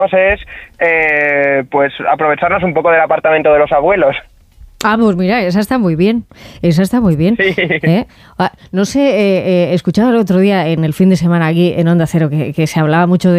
es pues aprovecharnos un poco del apartamento de los abuelos. Ah, pues mira, esa está muy bien. Esa está muy bien. Sí. No sé, escuchaba el otro día en el fin de semana aquí en Onda Cero que se hablaba mucho